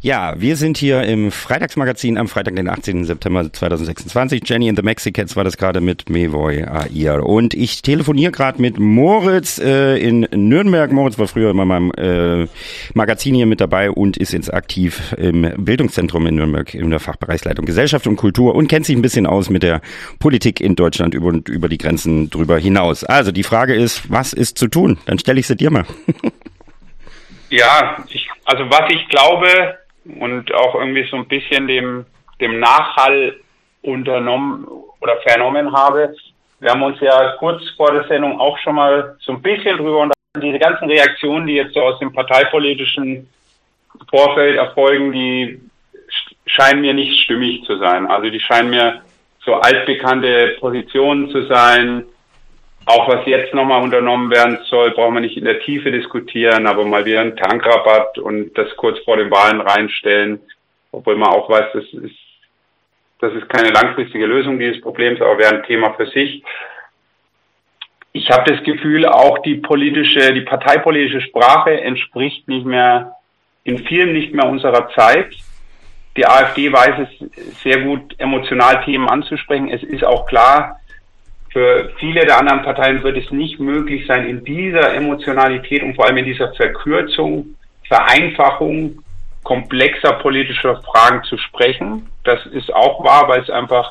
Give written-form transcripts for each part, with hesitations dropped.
Ja, wir sind hier im Freitagsmagazin am Freitag, den 18. September 2026. Jenny and the Mexicats war das gerade mit Mevoy Air. Und ich telefoniere gerade mit Moritz in Nürnberg. Moritz war früher immer in meinem Magazin hier mit dabei und ist jetzt aktiv im Bildungszentrum in Nürnberg in der Fachbereichsleitung Gesellschaft und Kultur und kennt sich ein bisschen aus mit der Politik in Deutschland über die Grenzen drüber hinaus. Also die Frage ist, was ist zu tun? Dann stelle ich sie dir mal. Ja, was ich glaube und auch irgendwie so ein bisschen dem Nachhall unternommen oder vernommen habe, wir haben uns ja kurz vor der Sendung auch schon mal so ein bisschen drüber unterhalten, diese ganzen Reaktionen, die jetzt so aus dem parteipolitischen Vorfeld erfolgen, die scheinen mir nicht stimmig zu sein. Also die scheinen mir so altbekannte Positionen zu sein. Auch was jetzt nochmal unternommen werden soll, brauchen wir nicht in der Tiefe diskutieren, aber mal wieder einen Tankrabatt und das kurz vor den Wahlen reinstellen, obwohl man auch weiß, das ist keine langfristige Lösung dieses Problems, aber wäre ein Thema für sich. Ich habe das Gefühl, auch die parteipolitische Sprache entspricht in vielen nicht mehr unserer Zeit. Die AfD weiß es sehr gut, emotional Themen anzusprechen. Es ist auch klar, für viele der anderen Parteien wird es nicht möglich sein, in dieser Emotionalität und vor allem in dieser Verkürzung, Vereinfachung komplexer politischer Fragen zu sprechen. Das ist auch wahr, weil es einfach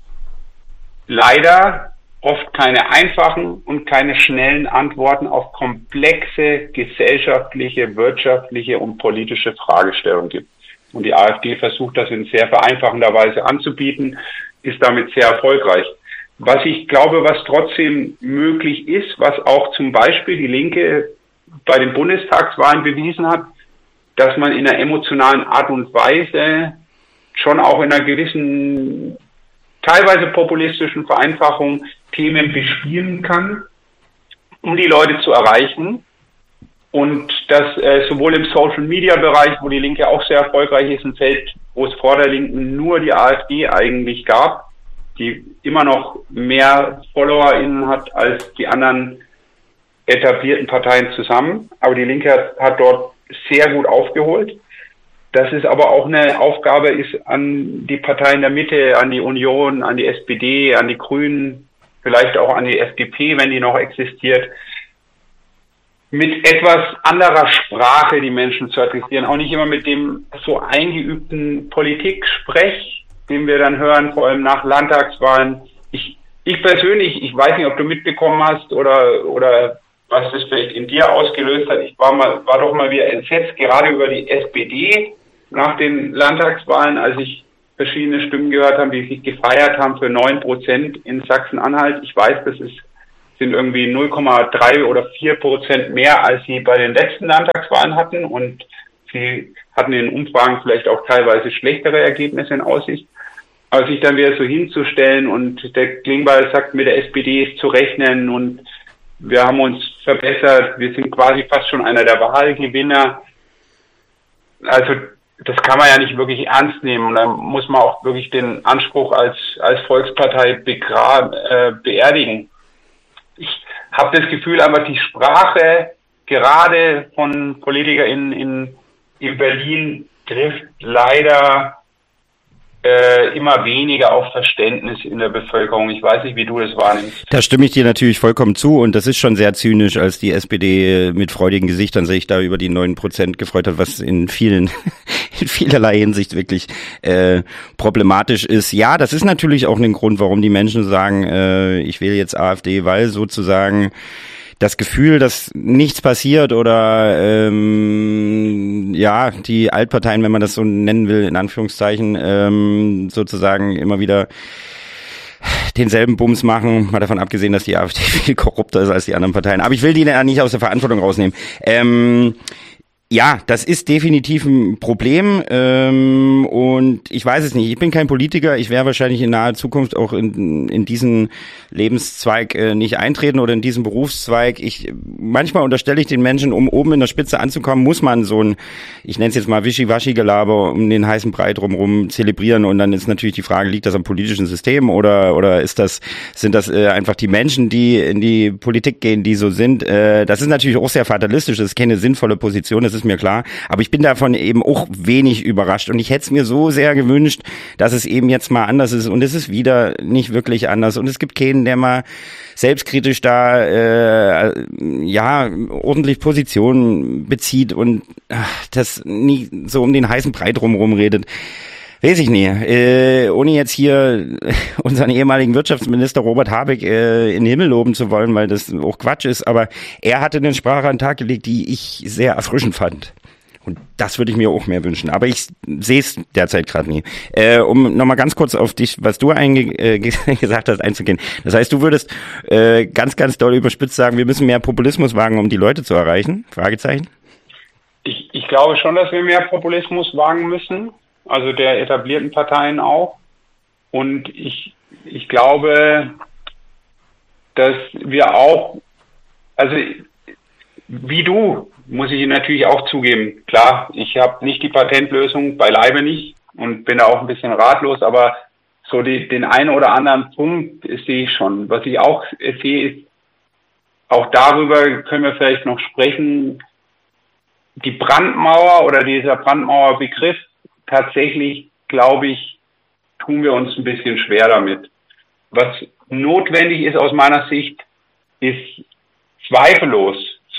leider oft keine einfachen und keine schnellen Antworten auf komplexe gesellschaftliche, wirtschaftliche und politische Fragestellungen gibt. Und die AfD versucht das in sehr vereinfachender Weise anzubieten, ist damit sehr erfolgreich. Was ich glaube, was trotzdem möglich ist, was auch zum Beispiel die Linke bei den Bundestagswahlen bewiesen hat, dass man in einer emotionalen Art und Weise schon auch in einer gewissen, teilweise populistischen Vereinfachung Themen bespielen kann, um die Leute zu erreichen. Und das sowohl im Social-Media-Bereich, wo die Linke auch sehr erfolgreich ist, ein Feld, wo es vor der Linken nur die AfD eigentlich gab, die immer noch mehr FollowerInnen hat als die anderen etablierten Parteien zusammen. Aber die Linke hat dort sehr gut aufgeholt. Das ist aber auch eine Aufgabe ist an die Parteien der Mitte, an die Union, an die SPD, an die Grünen, vielleicht auch an die FDP, wenn die noch existiert, mit etwas anderer Sprache die Menschen zu adressieren. Auch nicht immer mit dem so eingeübten Politik-Sprech, den wir dann hören, vor allem nach Landtagswahlen. Ich persönlich, ich weiß nicht, ob du mitbekommen hast oder was das vielleicht in dir ausgelöst hat. Ich war doch mal wieder entsetzt, gerade über die SPD nach den Landtagswahlen, als ich verschiedene Stimmen gehört habe, die sich gefeiert haben für 9% in Sachsen-Anhalt. Ich weiß, sind irgendwie 0,3 oder 4% mehr, als sie bei den letzten Landtagswahlen hatten, und sie hatten in Umfragen vielleicht auch teilweise schlechtere Ergebnisse in Aussicht. Aber sich dann wieder so hinzustellen und der Klingbeil sagt, mit der SPD ist zu rechnen und wir haben uns verbessert, wir sind quasi fast schon einer der Wahlgewinner. Also das kann man ja nicht wirklich ernst nehmen, und da muss man auch wirklich den Anspruch als Volkspartei beerdigen. Ich habe das Gefühl, einfach die Sprache gerade von PolitikerInnen in Berlin trifft leider immer weniger auf Verständnis in der Bevölkerung. Ich weiß nicht, wie du das wahrnimmst. Da stimme ich dir natürlich vollkommen zu, und das ist schon sehr zynisch, als die SPD mit freudigen Gesichtern sich da über die 9% gefreut hat, was in vielerlei Hinsicht wirklich problematisch ist. Ja, das ist natürlich auch ein Grund, warum die Menschen sagen, ich wähle jetzt AfD, weil sozusagen das Gefühl, dass nichts passiert oder die Altparteien, wenn man das so nennen will, in Anführungszeichen, sozusagen immer wieder denselben Bums machen, mal davon abgesehen, dass die AfD viel korrupter ist als die anderen Parteien. Aber ich will die ja nicht aus der Verantwortung rausnehmen. Ja, das ist definitiv ein Problem, und ich weiß es nicht. Ich bin kein Politiker. Ich werde wahrscheinlich in naher Zukunft auch in diesen Lebenszweig nicht eintreten oder in diesen Berufszweig. Manchmal unterstelle ich den Menschen, um oben in der Spitze anzukommen, muss man so ein, ich nenne es jetzt mal Wischiwaschi-Gelaber um den heißen Brei drumherum zelebrieren, und dann ist natürlich die Frage, liegt das am politischen System oder sind das einfach die Menschen, die in die Politik gehen, die so sind? Das ist natürlich auch sehr fatalistisch. Das ist keine sinnvolle Position. Das ist ist mir klar. Aber ich bin davon eben auch wenig überrascht. Und ich hätte es mir so sehr gewünscht, dass es eben jetzt mal anders ist. Und es ist wieder nicht wirklich anders. Und es gibt keinen, der mal selbstkritisch da ordentlich Positionen bezieht und das nie so um den heißen Brei drumherum redet. Weiß ich nie. Ohne jetzt hier unseren ehemaligen Wirtschaftsminister Robert Habeck in den Himmel loben zu wollen, weil das auch Quatsch ist, aber er hatte eine Sprache an den Tag gelegt, die ich sehr erfrischend fand. Und das würde ich mir auch mehr wünschen. Aber ich sehe es derzeit gerade nie. Um nochmal ganz kurz auf dich, was du gesagt hast, einzugehen. Das heißt, du würdest ganz, ganz doll überspitzt sagen, wir müssen mehr Populismus wagen, um die Leute zu erreichen? Fragezeichen? Ich glaube schon, dass wir mehr Populismus wagen müssen. Also der etablierten Parteien auch. Und ich glaube, dass wir auch, also wie du, muss ich natürlich auch zugeben. Klar, ich habe nicht die Patentlösung, beileibe nicht und bin da auch ein bisschen ratlos, aber so den einen oder anderen Punkt sehe ich schon. Was ich auch sehe, ist, auch darüber können wir vielleicht noch sprechen, die Brandmauer oder dieser Brandmauerbegriff, tatsächlich, glaube ich, tun wir uns ein bisschen schwer damit. Was notwendig ist aus meiner Sicht, ist zweifellos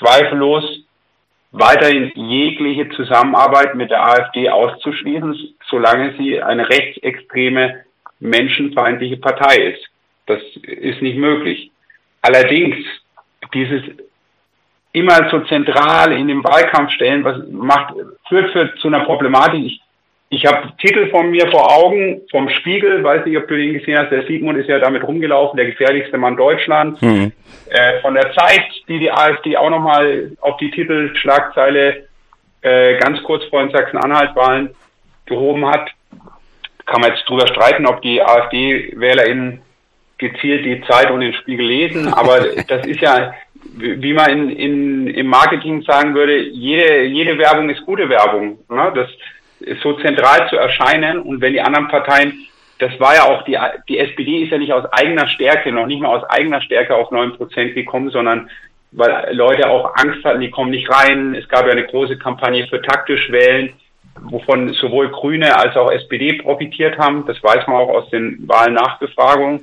weiterhin jegliche Zusammenarbeit mit der AfD auszuschließen, solange sie eine rechtsextreme, menschenfeindliche Partei ist. Das ist nicht möglich. Allerdings, dieses immer so zentral in den Wahlkampf stellen, führt zu einer Problematik. Ich habe Titel von mir vor Augen, vom Spiegel, weiß nicht, ob du den gesehen hast, der Sigmund ist ja damit rumgelaufen, der gefährlichste Mann Deutschlands. Mhm. Von der Zeit, die AfD auch nochmal auf die Titelschlagzeile ganz kurz vor den Sachsen-Anhalt-Wahlen gehoben hat, kann man jetzt drüber streiten, ob die AfD-WählerInnen gezielt die Zeit und den Spiegel lesen, aber das ist ja, wie man im Marketing sagen würde, jede Werbung ist gute Werbung. Ne? Das ist so zentral zu erscheinen, und wenn die anderen Parteien, das war ja auch, die SPD ist ja nicht aus eigener Stärke, noch nicht mal aus eigener Stärke auf 9% gekommen, sondern weil Leute auch Angst hatten, die kommen nicht rein. Es gab ja eine große Kampagne für taktisch wählen, wovon sowohl Grüne als auch SPD profitiert haben. Das weiß man auch aus den Wahlnachbefragungen.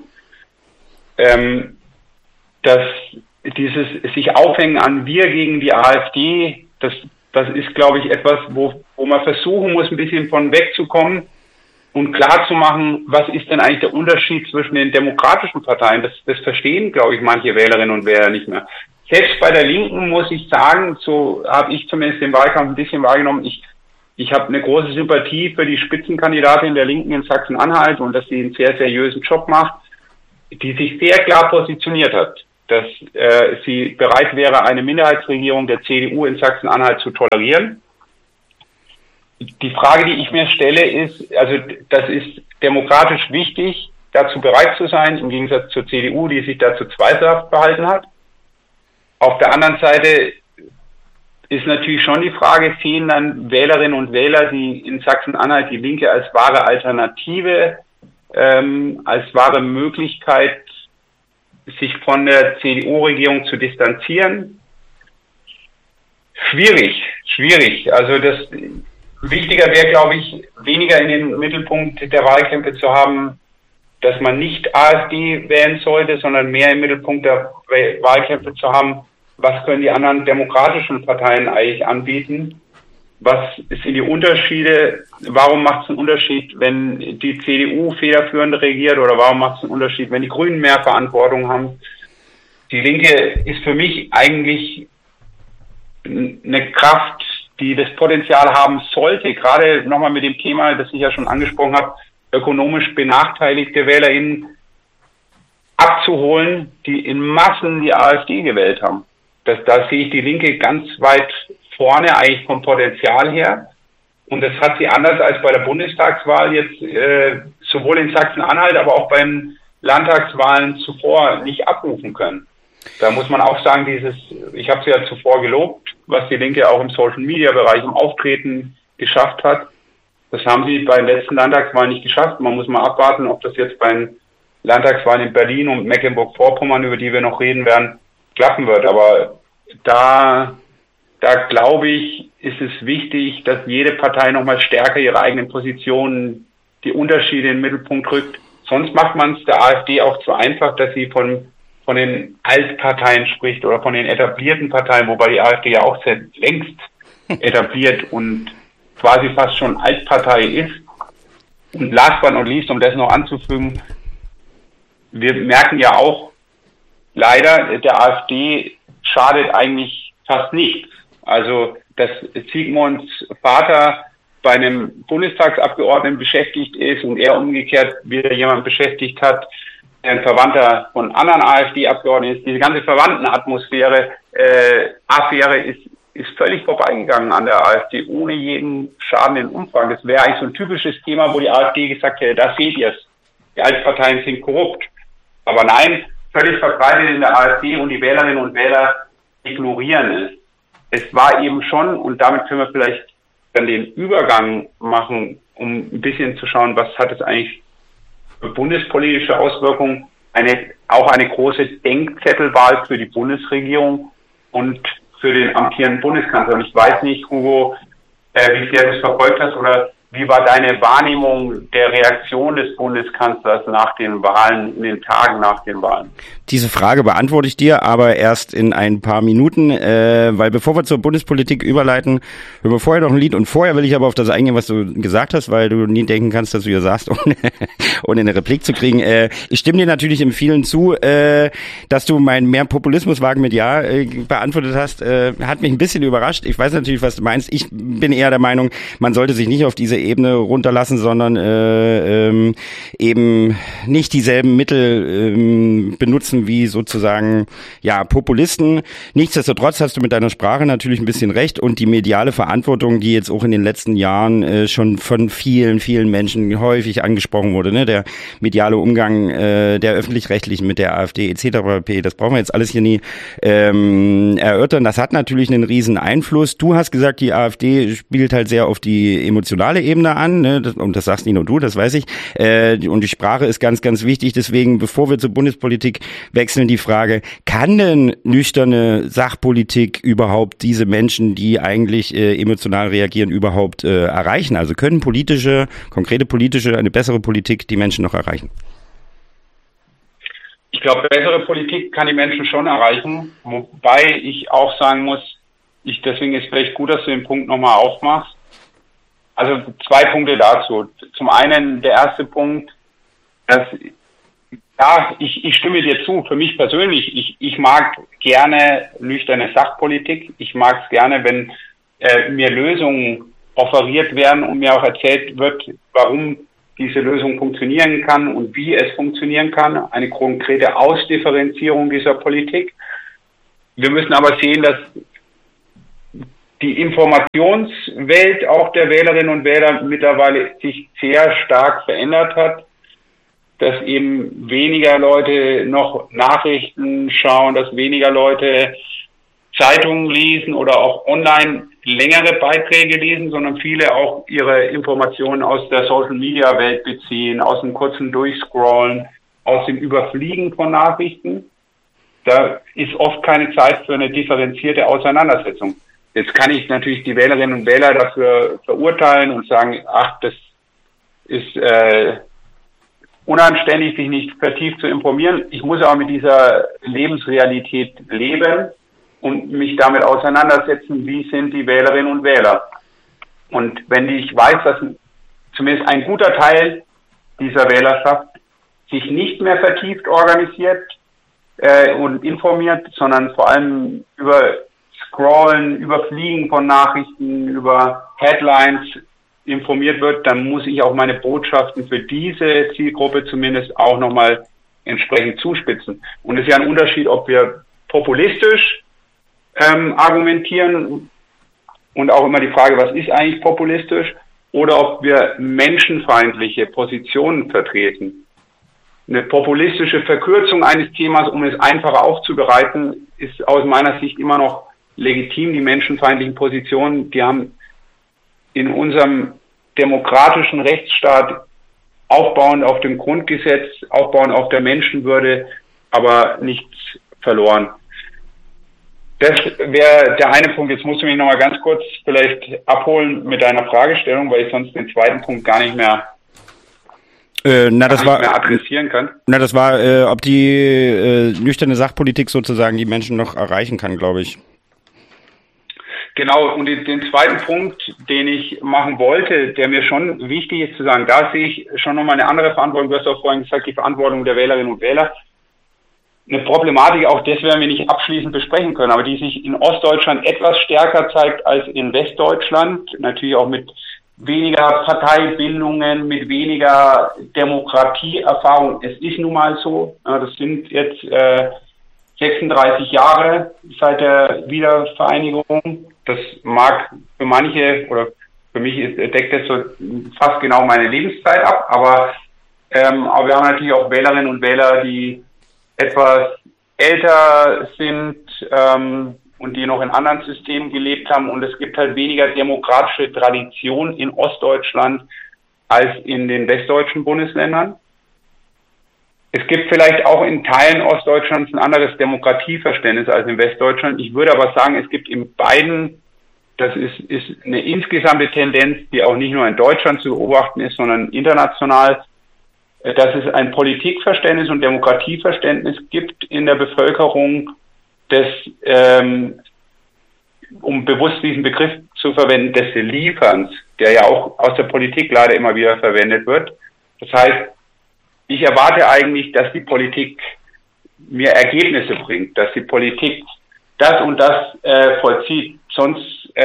Dass dieses sich aufhängen an wir gegen die AfD, das ist, glaube ich, etwas, wo man versuchen muss, ein bisschen von wegzukommen und klar zu machen, was ist denn eigentlich der Unterschied zwischen den demokratischen Parteien. Das verstehen, glaube ich, manche Wählerinnen und Wähler nicht mehr. Selbst bei der Linken muss ich sagen, so habe ich zumindest den Wahlkampf ein bisschen wahrgenommen, ich habe eine große Sympathie für die Spitzenkandidatin der Linken in Sachsen-Anhalt und dass sie einen sehr seriösen Job macht, die sich sehr klar positioniert hat, dass sie bereit wäre, eine Minderheitsregierung der CDU in Sachsen-Anhalt zu tolerieren. Die Frage, die ich mir stelle, ist, also das ist demokratisch wichtig, dazu bereit zu sein, im Gegensatz zur CDU, die sich dazu zweifelhaft verhalten hat. Auf der anderen Seite ist natürlich schon die Frage, fehlen dann Wählerinnen und Wähler, die in Sachsen-Anhalt die Linke als wahre Alternative, als wahre Möglichkeit, sich von der CDU-Regierung zu distanzieren? Schwierig. Also das wichtiger wäre, glaube ich, weniger in den Mittelpunkt der Wahlkämpfe zu haben, dass man nicht AfD wählen sollte, sondern mehr im Mittelpunkt der Wahlkämpfe zu haben, was können die anderen demokratischen Parteien eigentlich anbieten? Was sind die Unterschiede? Warum macht es einen Unterschied, wenn die CDU federführend regiert, oder warum macht es einen Unterschied, wenn die Grünen mehr Verantwortung haben? Die Linke ist für mich eigentlich eine Kraft, die das Potenzial haben sollte, gerade nochmal mit dem Thema, das ich ja schon angesprochen habe, ökonomisch benachteiligte WählerInnen abzuholen, die in Massen die AfD gewählt haben. Da sehe ich die Linke ganz weit vorne, eigentlich vom Potenzial her. Und das hat sie anders als bei der Bundestagswahl jetzt sowohl in Sachsen-Anhalt, aber auch beim Landtagswahlen zuvor nicht abrufen können. Da muss man auch sagen, ich habe sie ja zuvor gelobt, was die Linke auch im Social-Media-Bereich, im Auftreten geschafft hat. Das haben sie bei den letzten Landtagswahlen nicht geschafft. Man muss mal abwarten, ob das jetzt bei den Landtagswahlen in Berlin und Mecklenburg-Vorpommern, über die wir noch reden werden, klappen wird. Aber da Da glaube ich, ist es wichtig, dass jede Partei nochmal stärker ihre eigenen Positionen, die Unterschiede in den Mittelpunkt rückt. Sonst macht man es der AfD auch zu einfach, dass sie von den Altparteien spricht oder von den etablierten Parteien, wobei die AfD ja auch sehr längst etabliert und quasi fast schon Altpartei ist. Und last but not least, um das noch anzufügen, wir merken ja auch, leider, der AfD schadet eigentlich fast nichts. Also, dass Sigmunds Vater bei einem Bundestagsabgeordneten beschäftigt ist und er umgekehrt wieder jemanden beschäftigt hat, der ein Verwandter von anderen AfD-Abgeordneten ist. Diese ganze Verwandtenatmosphäre, Affäre ist völlig vorbeigegangen an der AfD, ohne jeden schadenden Umfang. Das wäre eigentlich so ein typisches Thema, wo die AfD gesagt hätte, da seht ihr es. Die Altparteien sind korrupt. Aber nein, völlig verbreitet in der AfD und die Wählerinnen und Wähler ignorieren es. Es war eben schon, und damit können wir vielleicht dann den Übergang machen, um ein bisschen zu schauen, was hat es eigentlich für bundespolitische Auswirkungen, auch eine große Denkzettelwahl für die Bundesregierung und für den amtierenden Bundeskanzler. Und ich weiß nicht, Hugo, wie sehr du es verfolgt hast oder wie war deine Wahrnehmung der Reaktion des Bundeskanzlers nach den Wahlen, in den Tagen nach den Wahlen? Diese Frage beantworte ich dir aber erst in ein paar Minuten, weil bevor wir zur Bundespolitik überleiten, hören wir vorher noch ein Lied und vorher will ich aber auf das eingehen, was du gesagt hast, weil du nie denken kannst, dass du hier sagst, ohne eine Replik zu kriegen. Ich stimme dir natürlich im vielen zu, dass du mein mehr Populismus wagen mit Ja beantwortet hast, hat mich ein bisschen überrascht. Ich weiß natürlich, was du meinst. Ich bin eher der Meinung, man sollte sich nicht auf diese Ebene runterlassen, sondern eben nicht dieselben Mittel benutzen wie sozusagen ja Populisten. Nichtsdestotrotz hast du mit deiner Sprache natürlich ein bisschen recht und die mediale Verantwortung, die jetzt auch in den letzten Jahren schon von vielen, vielen Menschen häufig angesprochen wurde, ne? Der mediale Umgang der Öffentlich-Rechtlichen mit der AfD etc. pp. Das brauchen wir jetzt alles hier nie erörtern. Das hat natürlich einen riesen Einfluss. Du hast gesagt, die AfD spielt halt sehr auf die emotionale Ebene an, ne? Und das sagst nicht nur du, das weiß ich. Und die Sprache ist ganz, ganz wichtig. Deswegen, bevor wir zur Bundespolitik wechseln, die Frage, kann denn nüchterne Sachpolitik überhaupt diese Menschen, die eigentlich emotional reagieren, überhaupt erreichen? Also können konkrete politische, eine bessere Politik die Menschen noch erreichen? Ich glaube, bessere Politik kann die Menschen schon erreichen, wobei ich auch sagen muss, deswegen ist es vielleicht gut, dass du den Punkt nochmal aufmachst. Also 2 Punkte dazu. Zum einen der erste Punkt, ich stimme dir zu. Für mich persönlich, ich mag gerne nüchterne Sachpolitik. Ich mag es gerne, wenn mir Lösungen offeriert werden und mir auch erzählt wird, warum diese Lösung funktionieren kann und wie es funktionieren kann. Eine konkrete Ausdifferenzierung dieser Politik. Wir müssen aber sehen, dass die Informationswelt auch der Wählerinnen und Wähler mittlerweile sich sehr stark verändert hat, dass eben weniger Leute noch Nachrichten schauen, dass weniger Leute Zeitungen lesen oder auch online längere Beiträge lesen, sondern viele auch ihre Informationen aus der Social-Media-Welt beziehen, aus dem kurzen Durchscrollen, aus dem Überfliegen von Nachrichten. Da ist oft keine Zeit für eine differenzierte Auseinandersetzung. Jetzt kann ich natürlich die Wählerinnen und Wähler dafür verurteilen und sagen, ach, das ist unanständig, sich nicht vertieft zu informieren. Ich muss aber mit dieser Lebensrealität leben und mich damit auseinandersetzen, wie sind die Wählerinnen und Wähler. Und wenn ich weiß, dass zumindest ein guter Teil dieser Wählerschaft sich nicht mehr vertieft organisiert und informiert, sondern vor allem über Scrollen, Überfliegen von Nachrichten, über Headlines informiert wird, dann muss ich auch meine Botschaften für diese Zielgruppe zumindest auch nochmal entsprechend zuspitzen. Und es ist ja ein Unterschied, ob wir populistisch argumentieren und auch immer die Frage, was ist eigentlich populistisch, oder ob wir menschenfeindliche Positionen vertreten. Eine populistische Verkürzung eines Themas, um es einfacher aufzubereiten, ist aus meiner Sicht immer noch legitim. Die menschenfeindlichen Positionen, die haben in unserem demokratischen Rechtsstaat aufbauend auf dem Grundgesetz, aufbauend auf der Menschenwürde, aber nichts verloren. Das wäre der eine Punkt. Jetzt musst du mich nochmal ganz kurz vielleicht abholen mit deiner Fragestellung, weil ich sonst den zweiten Punkt gar nicht mehr adressieren kann. Das war, ob die nüchterne Sachpolitik sozusagen die Menschen noch erreichen kann, glaube ich. Genau, und den zweiten Punkt, den ich machen wollte, der mir schon wichtig ist zu sagen, da sehe ich schon nochmal eine andere Verantwortung. Du hast auch vorhin gesagt, die Verantwortung der Wählerinnen und Wähler. Eine Problematik, auch das werden wir nicht abschließend besprechen können, aber die sich in Ostdeutschland etwas stärker zeigt als in Westdeutschland, natürlich auch mit weniger Parteibindungen, mit weniger Demokratieerfahrung. Es ist nun mal so, das sind jetzt 36 Jahre seit der Wiedervereinigung. Das mag für manche oder für mich deckt das so fast genau meine Lebenszeit ab, aber wir haben natürlich auch Wählerinnen und Wähler, die etwas älter sind und die noch in anderen Systemen gelebt haben, und es gibt halt weniger demokratische Tradition in Ostdeutschland als in den westdeutschen Bundesländern. Es gibt vielleicht auch in Teilen Ostdeutschlands ein anderes Demokratieverständnis als in Westdeutschland. Ich würde aber sagen, es gibt in beiden, das ist eine insgesamte Tendenz, die auch nicht nur in Deutschland zu beobachten ist, sondern international, dass es ein Politikverständnis und Demokratieverständnis gibt in der Bevölkerung, des, um bewusst diesen Begriff zu verwenden, des Lieferns, der ja auch aus der Politik leider immer wieder verwendet wird. Das heißt, ich erwarte eigentlich, dass die Politik mir Ergebnisse bringt, dass die Politik das und das vollzieht. Sonst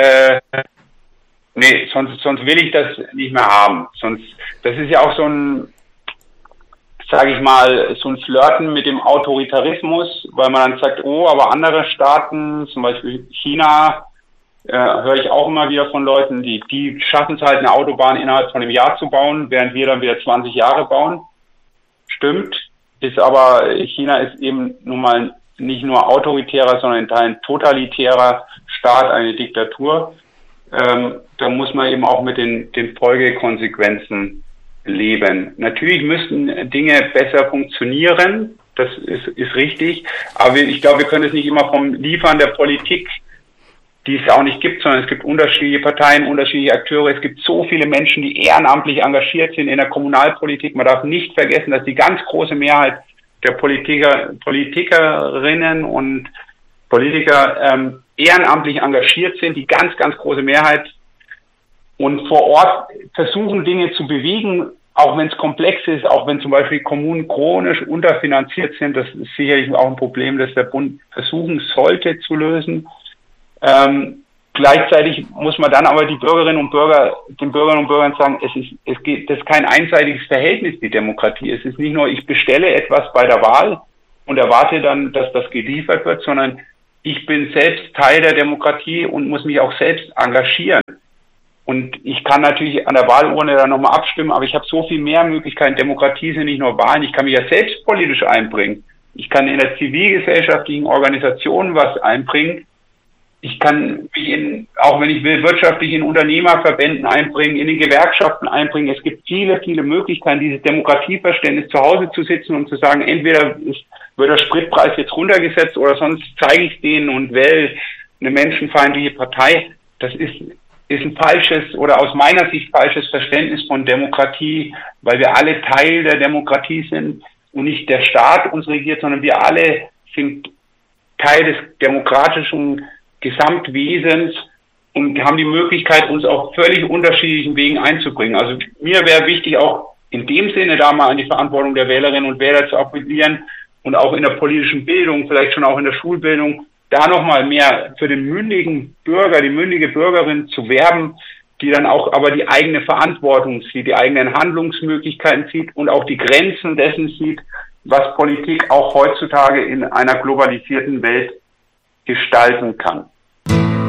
will ich das nicht mehr haben. Das ist ja auch so ein, sage ich mal, so ein Flirten mit dem Autoritarismus, weil man dann sagt, oh, aber andere Staaten, zum Beispiel China, höre ich auch immer wieder von Leuten, die schaffen es halt, eine Autobahn innerhalb von einem Jahr zu bauen, während wir dann wieder 20 Jahre bauen. Stimmt, China ist eben nun mal nicht nur autoritärer, sondern in Teilen totalitärer Staat, eine Diktatur. Da muss man eben auch mit den Folgekonsequenzen leben. Natürlich müssten Dinge besser funktionieren, das ist richtig, aber ich glaube, wir können es nicht immer vom Liefern der Politik, die es auch nicht gibt, sondern es gibt unterschiedliche Parteien, unterschiedliche Akteure, es gibt so viele Menschen, die ehrenamtlich engagiert sind in der Kommunalpolitik. Man darf nicht vergessen, dass die ganz große Mehrheit der Politikerinnen und Politiker ehrenamtlich engagiert sind, die ganz, ganz große Mehrheit, und vor Ort versuchen, Dinge zu bewegen, auch wenn es komplex ist, auch wenn zum Beispiel Kommunen chronisch unterfinanziert sind. Das ist sicherlich auch ein Problem, das der Bund versuchen sollte zu lösen. Gleichzeitig muss man dann aber den Bürgerinnen und Bürgern sagen, das ist kein einseitiges Verhältnis, die Demokratie. Es ist nicht nur, ich bestelle etwas bei der Wahl und erwarte dann, dass das geliefert wird, sondern ich bin selbst Teil der Demokratie und muss mich auch selbst engagieren. Und ich kann natürlich an der Wahlurne dann nochmal abstimmen, aber ich habe so viel mehr Möglichkeiten. Demokratie sind nicht nur Wahlen, ich kann mich ja selbst politisch einbringen. Ich kann in der zivilgesellschaftlichen Organisation was einbringen. Ich kann mich auch wenn ich will, wirtschaftlich in Unternehmerverbänden einbringen, in den Gewerkschaften einbringen. Es gibt viele, viele Möglichkeiten, dieses Demokratieverständnis zu Hause zu sitzen und zu sagen, entweder wird der Spritpreis jetzt runtergesetzt oder sonst zeige ich denen und wähle eine menschenfeindliche Partei. Das ist ein falsches oder aus meiner Sicht falsches Verständnis von Demokratie, weil wir alle Teil der Demokratie sind und nicht der Staat uns regiert, sondern wir alle sind Teil des demokratischen Gesamtwesens und haben die Möglichkeit, uns auf völlig unterschiedlichen Wegen einzubringen. Also mir wäre wichtig, auch in dem Sinne da mal an die Verantwortung der Wählerinnen und Wähler zu appellieren und auch in der politischen Bildung, vielleicht schon auch in der Schulbildung, da nochmal mehr für den mündigen Bürger, die mündige Bürgerin zu werben, die dann auch aber die eigene Verantwortung sieht, die eigenen Handlungsmöglichkeiten sieht und auch die Grenzen dessen sieht, was Politik auch heutzutage in einer globalisierten Welt gestalten kann.